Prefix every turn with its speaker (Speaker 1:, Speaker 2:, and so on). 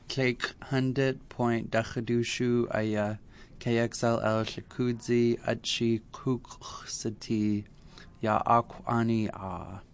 Speaker 1: Cake Hundit Point Dachadushu Aya KXLL Shakudzi Achi Kuksati Ya Akwani A